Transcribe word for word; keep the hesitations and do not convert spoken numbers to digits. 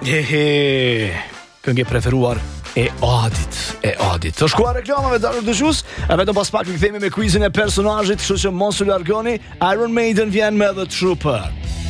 Ehe, këngë e preferuar e Adit, e Adit. Të shkuar reklamave të ardhur dëgjues, e vetëm pas pak kthehemi me quizin e personazhit, kështu që mos u largoni. Iron Maiden vjen me The Trooper.